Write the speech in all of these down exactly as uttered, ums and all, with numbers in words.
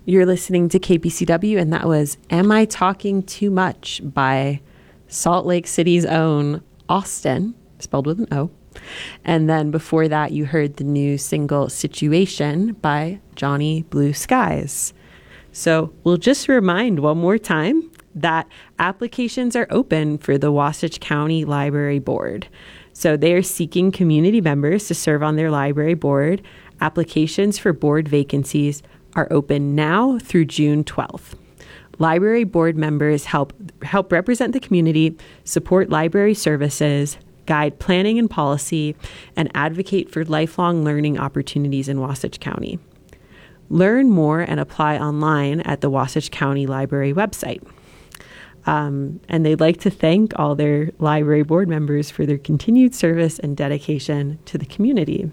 You're listening to K P C W, and that was Am I Talking Too Much by Salt Lake City's own Austin, spelled with an O. And then before that, you heard the new single Situation by Johnny Blue Skies. So we'll just remind one more time that applications are open for the Wasatch County Library Board. So they are seeking community members to serve on their library board. Applications for board vacancies are open now through June twelfth. Library board members help help represent the community, support library services, guide planning and policy, and advocate for lifelong learning opportunities in Wasatch County. Learn more and apply online at the Wasatch County Library website. Um, and they'd like to thank all their library board members for their continued service and dedication to the community.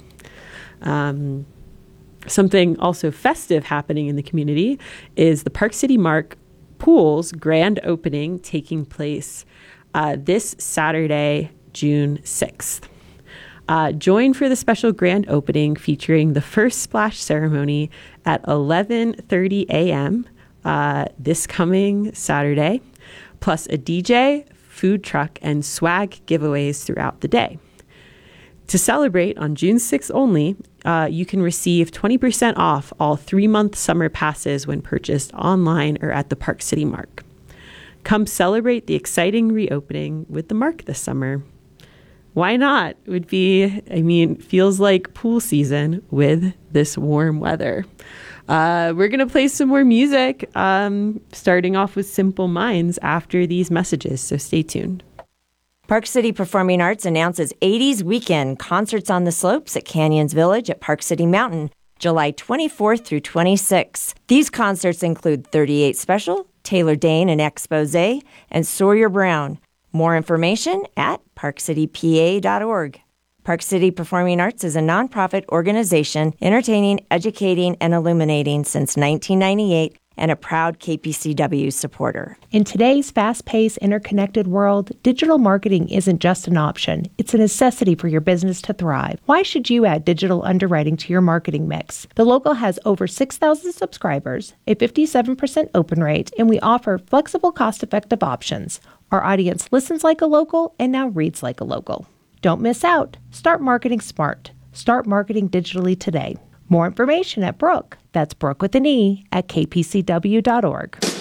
Um, Something also festive happening in the community is the Park City Mark Pool's grand opening taking place uh, this Saturday, June sixth. Uh, join for the special grand opening featuring the first splash ceremony at eleven thirty a.m. Uh, this coming Saturday, plus a D J, food truck, and swag giveaways throughout the day. To celebrate on June sixth only, uh, you can receive twenty percent off all three-month summer passes when purchased online or at the Park City Mark. Come celebrate the exciting reopening with the Mark this summer. Why not? It would be, I mean, feels like pool season with this warm weather. Uh, we're going to play some more music, um, starting off with Simple Minds after these messages, so stay tuned. Park City Performing Arts announces eighties Weekend Concerts on the Slopes at Canyons Village at Park City Mountain, July twenty-fourth through twenty-sixth. These concerts include thirty-eight Special, Taylor Dane and Exposé, and Sawyer Brown. More information at park city p a dot org. Park City Performing Arts is a nonprofit organization entertaining, educating, and illuminating since nineteen ninety-eight and a proud K P C W supporter. In today's fast-paced, interconnected world, digital marketing isn't just an option. It's a necessity for your business to thrive. Why should you add digital underwriting to your marketing mix? The Local has over six thousand subscribers, a fifty-seven percent open rate, and we offer flexible, cost-effective options. Our audience listens like a local and now reads like a local. Don't miss out. Start marketing smart. Start marketing digitally today. More information at Brooke, that's Brooke with an E, at k p c w dot org.